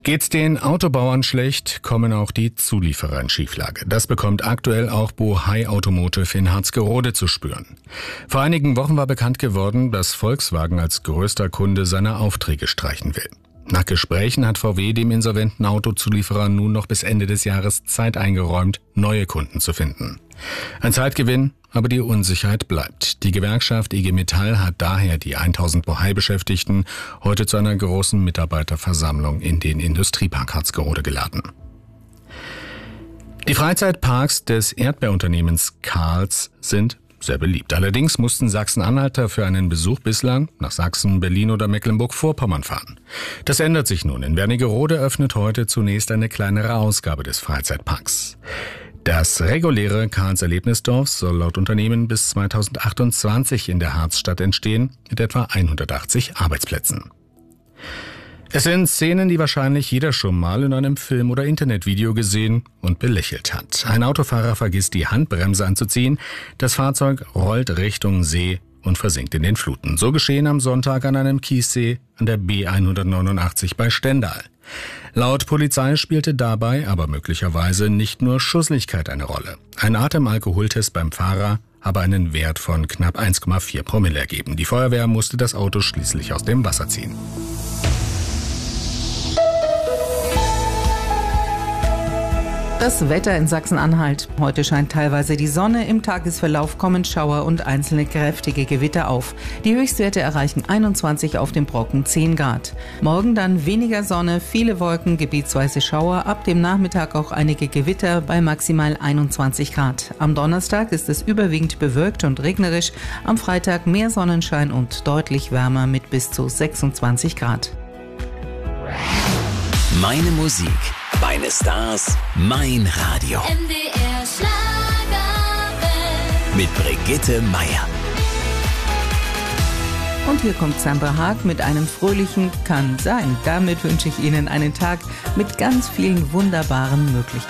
Geht's den Autobauern schlecht, kommen auch die Zulieferer in Schieflage. Das bekommt aktuell auch Bohai Automotive in Harzgerode zu spüren. Vor einigen Wochen war bekannt geworden, dass Volkswagen als größter Kunde seine Aufträge streichen will. Nach Gesprächen hat VW dem insolventen Autozulieferer nun noch bis Ende des Jahres Zeit eingeräumt, neue Kunden zu finden. Ein Zeitgewinn, aber die Unsicherheit bleibt. Die Gewerkschaft IG Metall hat daher die 1000 Bohai-Beschäftigten heute zu einer großen Mitarbeiterversammlung in den Industriepark Harzgerode geladen. Die Freizeitparks des Erdbeerunternehmens Karls sind sehr beliebt. Allerdings mussten Sachsen-Anhalter für einen Besuch bislang nach Sachsen, Berlin oder Mecklenburg-Vorpommern fahren. Das ändert sich nun. In Wernigerode öffnet heute zunächst eine kleinere Ausgabe des Freizeitparks. Das reguläre Karls Erlebnisdorf soll laut Unternehmen bis 2028 in der Harzstadt entstehen, mit etwa 180 Arbeitsplätzen. Es sind Szenen, die wahrscheinlich jeder schon mal in einem Film oder Internetvideo gesehen und belächelt hat. Ein Autofahrer vergisst die Handbremse anzuziehen, das Fahrzeug rollt Richtung See und versinkt in den Fluten. So geschehen am Sonntag an einem Kiessee an der B189 bei Stendal. Laut Polizei spielte dabei aber möglicherweise nicht nur Schusslichkeit eine Rolle. Ein Atemalkoholtest beim Fahrer habe einen Wert von knapp 1,4 Promille ergeben. Die Feuerwehr musste das Auto schließlich aus dem Wasser ziehen. Das Wetter in Sachsen-Anhalt. Heute scheint teilweise die Sonne, im Tagesverlauf kommen Schauer und einzelne kräftige Gewitter auf. Die Höchstwerte erreichen 21, auf dem Brocken 10 Grad. Morgen dann weniger Sonne, viele Wolken, gebietsweise Schauer, ab dem Nachmittag auch einige Gewitter bei maximal 21 Grad. Am Donnerstag ist es überwiegend bewölkt und regnerisch, am Freitag mehr Sonnenschein und deutlich wärmer mit bis zu 26 Grad. Meine Musik, meine Stars, mein Radio. NDR Schlagerwelt. Mit Brigitte Meier. Und hier kommt Sandra Haag mit einem fröhlichen Kann sein. Damit wünsche ich Ihnen einen Tag mit ganz vielen wunderbaren Möglichkeiten.